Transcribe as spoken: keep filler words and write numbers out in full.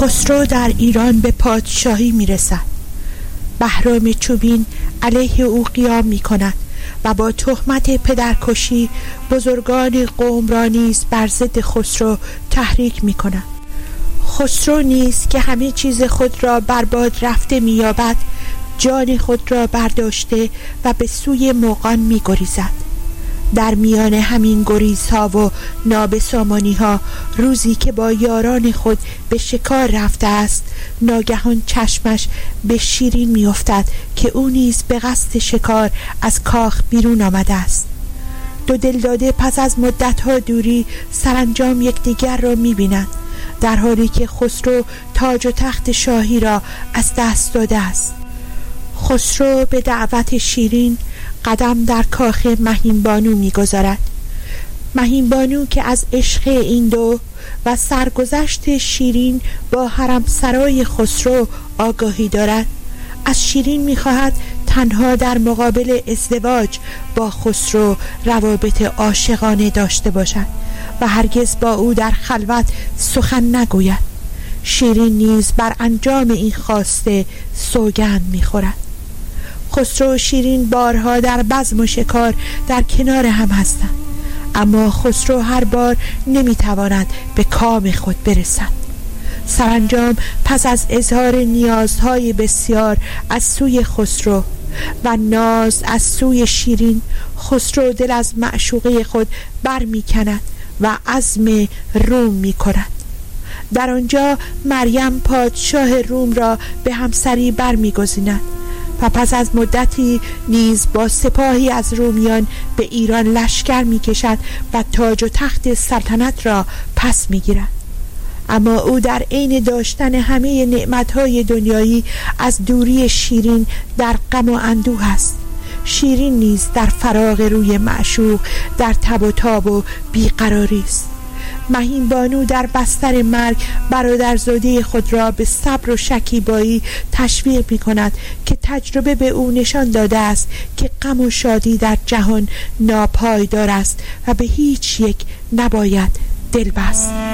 خسرو در ایران به پادشاهی میرسد. بهرام چوبین علیه او قیام می کند و با تهمت پدرکشی بزرگان قوم را نیز بر ضد خسرو تحریک می کند. خسرو نیز که همه چیز خود را برباد رفته می یابد، جان خود را برداشته و به سوی مغان می گریزد. در میان همین گریزها و نابسامانی ها روزی که با یاران خود به شکار رفته است، ناگهان چشمش به شیرین می افتد که او نیز به قصد شکار از کاخ بیرون آمده است. دو دلداده پس از مدت‌ها دوری سرانجام یکدیگر را می بینند، در حالی که خسرو تاج و تخت شاهی را از دست داده است. خسرو به دعوت شیرین قدم در کاخ مهین بانو می‌گذارد. مهین بانو که از عشق این دو و سرگذشت شیرین با حرم سرای خسرو آگاهی دارد، از شیرین می‌خواهد تنها در مقابل ازدواج با خسرو روابط عاشقانه داشته باشد و هرگز با او در خلوت سخن نگوید. شیرین نیز بر انجام این خواسته سوگند می‌خورد. خسرو و شیرین بارها در بزم و شکار در کنار هم هستند، اما خسرو هر بار نمیتواند به کام خود برسد. سرانجام پس از اظهار نیازهای بسیار از سوی خسرو و ناز از سوی شیرین، خسرو دل از معشوقه خود بر می کند و عزم روم می کند. در آنجا مریم پادشاه روم را به همسری بر می گزیند و پس از مدتی نیز با سپاهی از رومیان به ایران لشکر می کشد و تاج و تخت سلطنت را پس می گیرد. اما او در عین داشتن همه نعمتهای دنیایی از دوری شیرین در غم و اندوه است. شیرین نیز در فراق روی معشوق در تب و تاب و بیقراری است. مهین بانو در بستر مرگ برادرزاده خود را به صبر و شکیبایی تشویق می کند که تجربه به او نشان داده است که غم و شادی در جهان ناپایدار است و به هیچ یک نباید دل بست.